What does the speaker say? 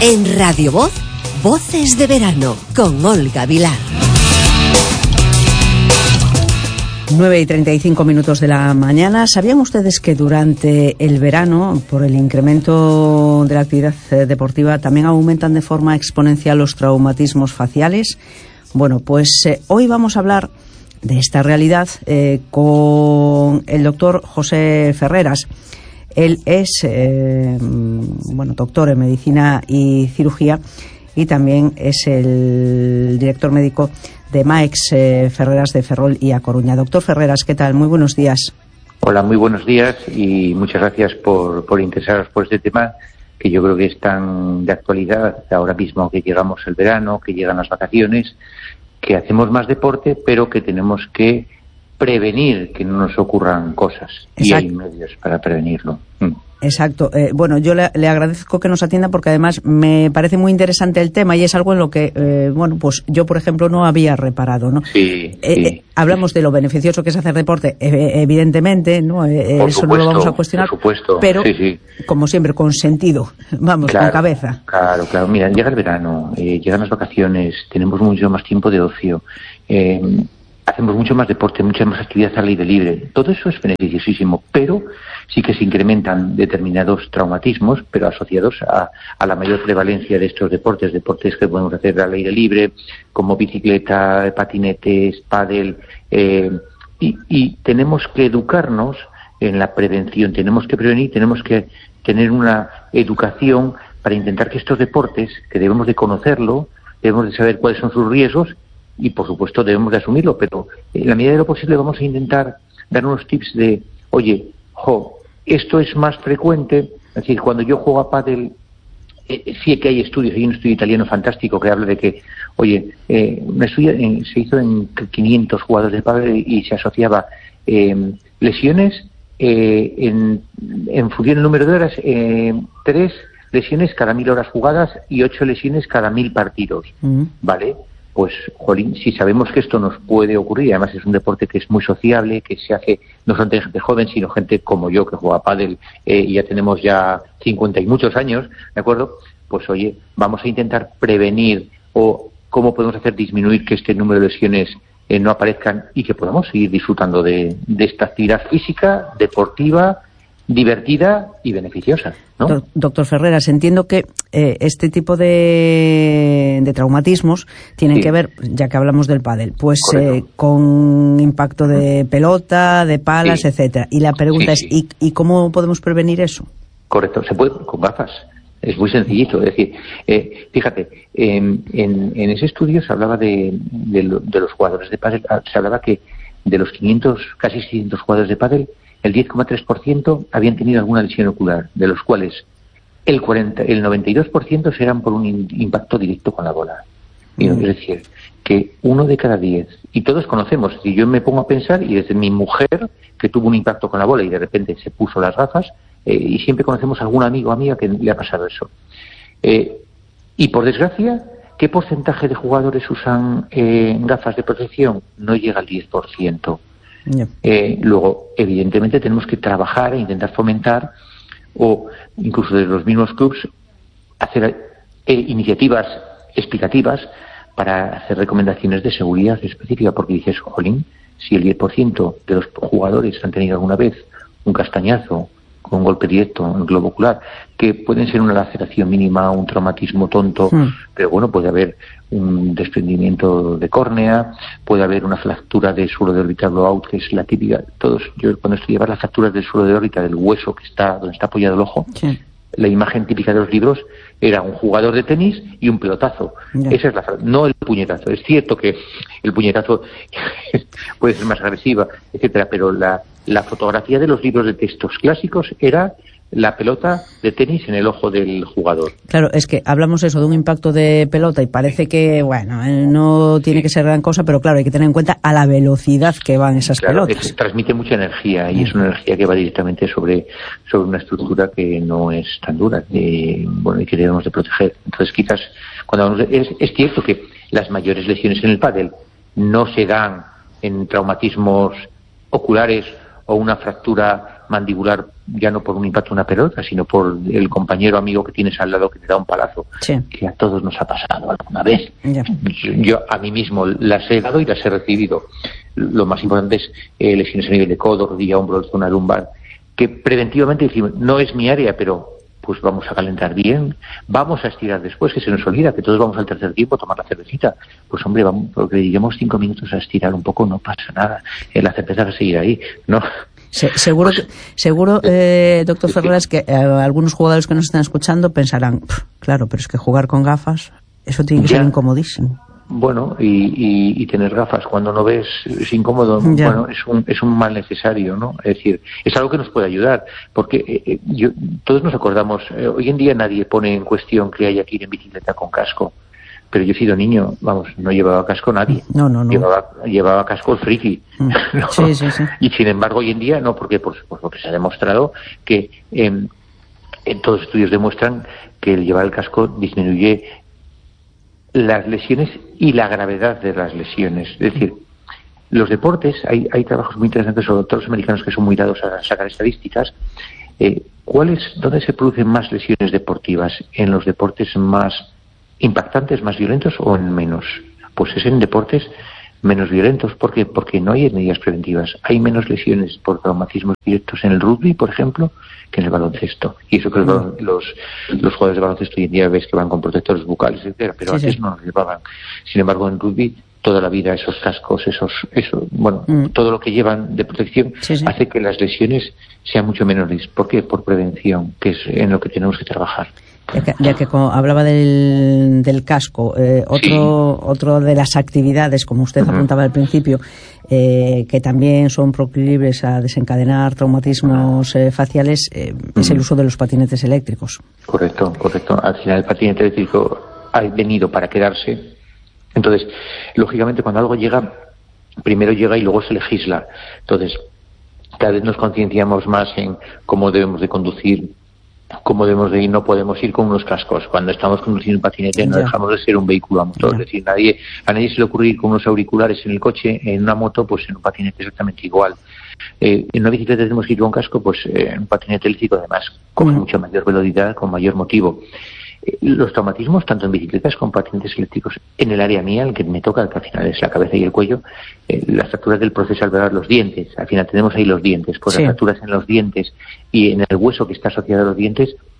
En Radio Voz, Voces de Verano, con Olga Vilar. 9:35 de la mañana. ¿Sabían ustedes que durante el verano, por el incremento de la actividad deportiva, también aumentan de forma exponencial los traumatismos faciales? Bueno, pues hoy vamos a hablar de esta realidad con el doctor José Ferreras. Él es doctor en medicina y cirugía y también es el director médico de Maex Ferreras de Ferrol y A Coruña. Doctor Ferreras, ¿qué tal? Muy buenos días. Hola, muy buenos días y muchas gracias por interesaros por este tema que yo creo que es tan de actualidad ahora mismo que llegamos el verano, que llegan las vacaciones, que hacemos más deporte, pero que tenemos que prevenir que no nos ocurran cosas. Exacto. Y hay medios para prevenirlo. Exacto. Yo le agradezco que nos atienda porque además me parece muy interesante el tema y es algo en lo que, yo, por ejemplo, no había reparado, ¿no? Sí. Hablamos de lo beneficioso que es hacer deporte, evidentemente, ¿no? Eso no lo vamos a cuestionar. Por supuesto. Pero, como siempre, con sentido. Vamos, claro, con cabeza. Claro. Mira, llega el verano, llegan las vacaciones, tenemos mucho más tiempo de ocio, hacemos mucho más deporte, mucha más actividad al aire libre. Todo eso es beneficiosísimo, pero sí que se incrementan determinados traumatismos, pero asociados a la mayor prevalencia de estos deportes que podemos hacer al aire libre, como bicicleta, patinetes, pádel, y tenemos que educarnos en la prevención, tenemos que prevenir, tenemos que tener una educación para intentar que estos deportes, que debemos de conocerlo, debemos de saber cuáles son sus riesgos, y por supuesto debemos de asumirlo, pero en la medida de lo posible vamos a intentar dar unos tips de, esto es más frecuente, es decir, cuando yo juego a pádel, sí que hay estudios, hay un estudio italiano fantástico que habla de que, un estudio se hizo en 500 jugadores de pádel y se asociaba lesiones en función del número de horas, 3 lesiones cada 1000 horas jugadas y 8 lesiones cada 1000 partidos, ¿vale? Pues, si sabemos que esto nos puede ocurrir, y además es un deporte que es muy sociable, que se hace no solamente gente joven, sino gente como yo, que juega a pádel y ya tenemos 50 y muchos años, ¿de acuerdo? Pues, vamos a intentar prevenir o cómo podemos hacer disminuir que este número de lesiones no aparezcan y que podamos seguir disfrutando de esta actividad física, deportiva, divertida y beneficiosa, ¿no? Doctor Ferreras, entiendo que este tipo de traumatismos tienen que ver, ya que hablamos del pádel, con impacto de pelota, de palas, etcétera. Y la pregunta es, ¿y cómo podemos prevenir eso? Correcto, se puede con gafas. Es muy sencillito, es decir, fíjate, en ese estudio se hablaba de los jugadores de pádel, se hablaba que de los 500, casi 600 jugadores de pádel, el 10,3% habían tenido alguna lesión ocular, de los cuales el 92% serán por un impacto directo con la bola. Es decir, que 1 de cada 10, y todos conocemos, si yo me pongo a pensar, y desde mi mujer, que tuvo un impacto con la bola y de repente se puso las gafas, y siempre conocemos a algún amigo o amiga que le ha pasado eso. Y por desgracia, ¿qué porcentaje de jugadores usan gafas de protección? No llega al 10%. Luego, evidentemente, tenemos que trabajar e intentar fomentar, o incluso desde los mismos clubs, hacer iniciativas explicativas para hacer recomendaciones de seguridad específica, porque dices, si el 10% de los jugadores han tenido alguna vez un castañazo con un golpe directo en el globo ocular, que pueden ser una laceración mínima, un traumatismo tonto, pero puede haber un desprendimiento de córnea, puede haber una fractura del suelo de órbita blowout, que es la típica. Yo cuando estudiaba las fracturas del suelo de órbita del hueso que está donde está apoyado el ojo, la imagen típica de los libros era un jugador de tenis y un pelotazo. Esa es no el puñetazo. Es cierto que el puñetazo puede ser más agresiva, etcétera, pero la fotografía de los libros de textos clásicos era la pelota de tenis en el ojo del jugador. Claro, es que hablamos eso de un impacto de pelota y parece que, no tiene que ser gran cosa, pero claro, hay que tener en cuenta a la velocidad que van esas pelotas. Transmite mucha energía y es una energía que va directamente sobre una estructura que no es tan dura y que debemos de proteger. Entonces, quizás, cuando hablamos es cierto que las mayores lesiones en el pádel no se dan en traumatismos oculares o una fractura mandibular, ya no por un impacto de una pelota, sino por el compañero amigo que tienes al lado que te da un palazo, que a todos nos ha pasado alguna vez. Yo a mí mismo las he dado y las he recibido. Lo más importante es lesiones a nivel de codo, rodilla, hombro, zona lumbar, que preventivamente decimos, no es mi área, pero pues vamos a calentar bien, vamos a estirar después, que se nos olvida que todos vamos al tercer tiempo a tomar la cervecita. Pues hombre, vamos, porque lleguemos 5 minutos a estirar un poco, no pasa nada, la cerveza va a seguir ahí, ¿no? Seguro, doctor Ferreras, que algunos jugadores que nos están escuchando pensarán, claro, pero es que jugar con gafas, eso tiene que ser incomodísimo. Bueno, y tener gafas cuando no ves es incómodo. Bueno, es un mal necesario, ¿no? Es decir, es algo que nos puede ayudar, porque todos nos acordamos, hoy en día nadie pone en cuestión que haya que ir en bicicleta con casco, pero yo he sido niño, vamos, no llevaba casco nadie. No. Llevaba casco el friki. ¿No? Sí. Y sin embargo hoy en día no, porque pues porque se ha demostrado que en todos los estudios demuestran que el llevar el casco disminuye las lesiones y la gravedad de las lesiones. Es decir, los deportes, hay trabajos muy interesantes sobre todos los americanos que son muy dados a sacar estadísticas. ¿Dónde se producen más lesiones deportivas? ¿En los deportes más impactantes, más violentos o en menos? Pues es en deportes menos violentos. ¿Por qué? Porque no hay medidas preventivas. Hay menos lesiones por traumatismos directos en el rugby, por ejemplo, que en el baloncesto. Y eso que los jugadores de baloncesto hoy en día ves que van con protectores bucales, etcétera, pero antes no los llevaban. Sin embargo, en rugby toda la vida esos cascos, todo lo que llevan de protección hace que las lesiones sean mucho menores. ¿Por qué? Por prevención, que es en lo que tenemos que trabajar. Ya que hablaba del casco, otro de las actividades, como usted apuntaba al principio, que también son proclives a desencadenar traumatismos faciales, es el uso de los patinetes eléctricos. Correcto. Al final el patinete eléctrico ha venido para quedarse. Entonces, lógicamente, cuando algo llega, primero llega y luego se legisla. Entonces, cada vez nos concienciamos más en cómo debemos de conducir, cómo debemos de ir. No podemos ir con unos cascos. Cuando estamos conduciendo un patinete no dejamos de ser un vehículo a motor. Es decir, a nadie se le ocurre ir con unos auriculares en el coche, en una moto, pues en un patinete exactamente igual. En una bicicleta tenemos que ir con casco, pues en un patinete eléctrico además con mucha mayor velocidad, con mayor motivo. Los traumatismos, tanto en bicicletas como en patinetes eléctricos, en el área mía, el que me toca, que al final es la cabeza y el cuello, las fracturas del proceso alveolar, los dientes, al final tenemos ahí los dientes, pues las fracturas en los dientes y en el hueso que está asociado a los dientes